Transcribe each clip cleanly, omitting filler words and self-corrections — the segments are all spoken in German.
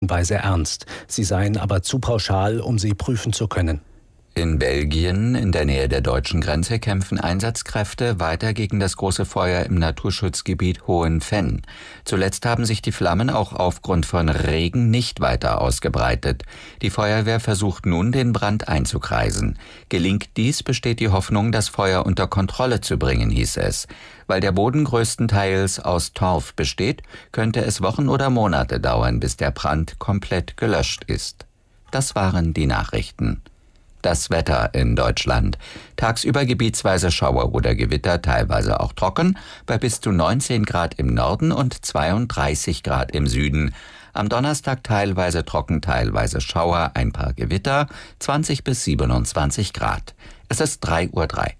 Hinweise ernst. Sie seien aber zu pauschal, um sie prüfen zu können. In Belgien, in der Nähe der deutschen Grenze, kämpfen Einsatzkräfte weiter gegen das große Feuer im Naturschutzgebiet Hohenfenn. Zuletzt haben sich die Flammen auch aufgrund von Regen nicht weiter ausgebreitet. Die Feuerwehr versucht nun, den Brand einzukreisen. Gelingt dies, besteht die Hoffnung, das Feuer unter Kontrolle zu bringen, hieß es. Weil der Boden größtenteils aus Torf besteht, könnte es Wochen oder Monate dauern, bis der Brand komplett gelöscht ist. Das waren die Nachrichten. Das Wetter in Deutschland. Tagsüber gebietsweise Schauer oder Gewitter, teilweise auch trocken, bei bis zu 19 Grad im Norden und 32 Grad im Süden. Am Donnerstag teilweise trocken, teilweise Schauer, ein paar Gewitter, 20 bis 27 Grad. Es ist 3:03 Uhr.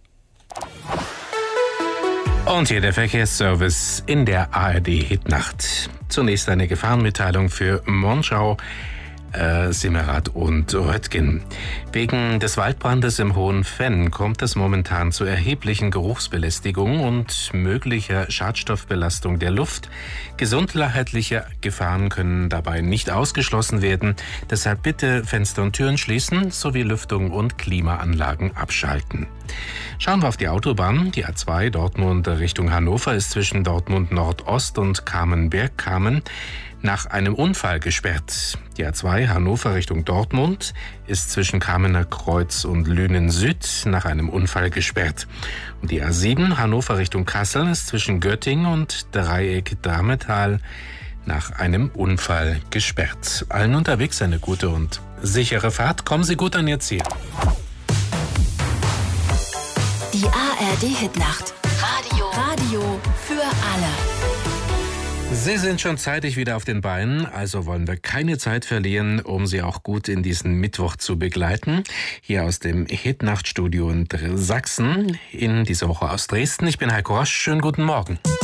Und hier der Verkehrsservice in der ARD-Hitnacht. Zunächst eine Gefahrenmitteilung für Monschau, Simmerath und Röttgen. Wegen des Waldbrandes im Hohenfenn kommt es momentan zu erheblichen Geruchsbelästigungen und möglicher Schadstoffbelastung der Luft. Gesundheitliche Gefahren können dabei nicht ausgeschlossen werden. Deshalb bitte Fenster und Türen schließen sowie Lüftung und Klimaanlagen abschalten. Schauen wir auf die Autobahn. Die A2 Dortmund Richtung Hannover ist zwischen Dortmund Nordost und Kamen-Bergkamen nach einem Unfall gesperrt. Die A2 Hannover Richtung Dortmund ist zwischen Kamener Kreuz und Lünen Süd nach einem Unfall gesperrt. Und die A7 Hannover Richtung Kassel ist zwischen Göttingen und Dreieck Dametal nach einem Unfall gesperrt. Allen unterwegs eine gute und sichere Fahrt. Kommen Sie gut an Ihr Ziel. Die ARD-Hitnacht. Radio für alle. Sie sind schon zeitig wieder auf den Beinen, also wollen wir keine Zeit verlieren, um Sie auch gut in diesen Mittwoch zu begleiten. Hier aus dem Hitnachtstudio in Sachsen, in dieser Woche aus Dresden. Ich bin Heiko Rosch, schönen guten Morgen.